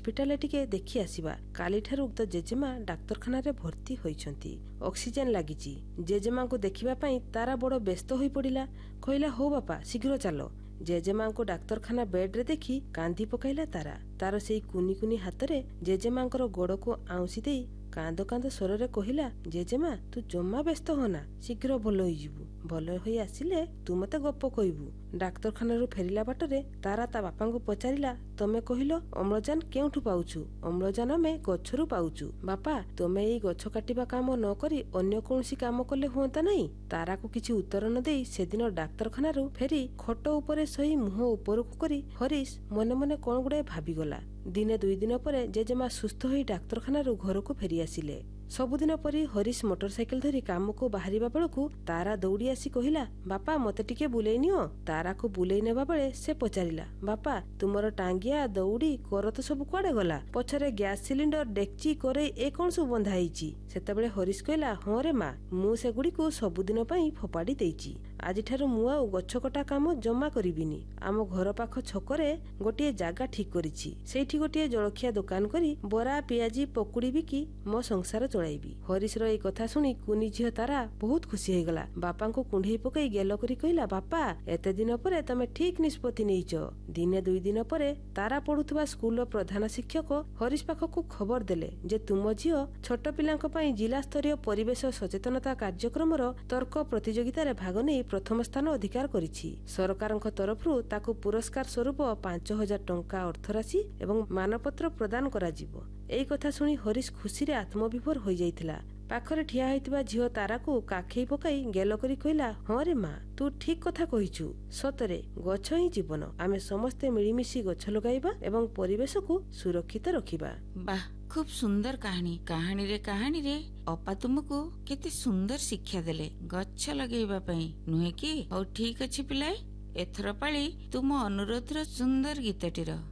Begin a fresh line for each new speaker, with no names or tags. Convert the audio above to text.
Hospital टिके देखि आसीबा। काली ठारू तो जेजेमा डाक्तरखाना रे भर्ती होइछंती। ऑक्सीजन लागिची। जेजेमा को देखिबा पई तारा बड़ व्यस्त होई पड़िला। कहला हो बापा शीघ्र चलो। जेजेमा को डाक्तरखाना बेड रे देखि कांदी पकाइला तारा। तार सेई कुनी कुनी हातरे जेजेमांकर गोड़ को आउसी देई कांद कांद स्वर रे कहिला, जेजेमा तू जम्मा व्यस्त होना, शीघ्र भल होई जिवु। भल होई आसिले तू मते गप कहिबु। डाक्तरखाना रु फेरिला बाटरे तारा ता बापा को पचारिला, तमे कहिलो अम्लजान केउठु पाउछु? अम्लजान में गछरु पाउछु। बापा तमे एई गछ काटिबा काम न करी अन्य कोनसी काम कले होंता नहीं? तारा को किछि उत्तर न देई सेदिन डाक्तरखाना रु फेरी खट उपरे सही मुह उपरकु करी हरीश मने मने कोन गुडे भाबी गला। दिने 2 दिन परे जेजेमा सुस्थ होई डाक्तरखाना रु घर को फेरी आसिले। सबुदिन परी हरीश मोटरसाइकेल धरी काम को बाहरिबा बेलकु तारा दौड़ी आसी कहिला, बापा मते टिके बुलेई नियो। तारा को बुलेई नेबा बेले से पचारिला, बापा तुमर टांगिया दौड़ी करत सब कुआडे गला? पछरे गैस सिलिंडर डेक्ची करे ए कोन सब बंधा हैची? सेतेबेले हरीश कहला, हां रे मा मु से गुडी को सबुदिन पई फोपाडी देइची। आजि ठारू मु आ गछ कटा काम जम्मा करिबिनी। आम घर पाख छकरे गोटिए जागा ठीक करिछि। सेठी गोटिए जलखिया दुकान करी बरा पियाजी पकुड़ी बिकी मो संसार चलाइबी। हरीश रो ए कथा सुनी कुनी झियो तारा बहुत खुशी हे गला। बापा को कुंढई पकई गेलो करी कहला, बापा एते दिन परे तमे ठीक निष्पत्ति नेइचो। दिने 2 दिन परे तारा पढुथबा स्कूल रो प्रधान शिक्षक हरीश पाख को खबर देले जे तुम झियो छोट पिलांक पई जिला स्तरीय परिवेश सचेतनता कार्यक्रम रो तर्क प्रतियोगिता रे भाग नै प्रथम स्थान अधिकार करिछि। सरकारक तरफरु ताकु पुरस्कार स्वरूप 5000 टंका अर्थराशि एवं मानपत्र प्रदान करा जिवो। एई कथा सुनी हरीश खुशी रे आत्मविभोर होई जाइथिला। पाखरे ठिया होइतिबा झियो तारा को काखई पकाई गेलो करी कहला, हां रे मा तू ठीक कथा कहिछु। सतरे गछ ही जीवन। आमे समस्ते मिलिमिशि गछ लगाइबा एवं परिवेश को सुरक्षित रखिबा।
वाह खूब सुंदर कहानी। कहानी रे अपा तुमको केते सुंदर शिक्षा देले गछ लगेइबा पई नुहे की? और ठीक अछि पिलाए, एथर पाली तुम अनुरोध रो सुंदर गीतटीर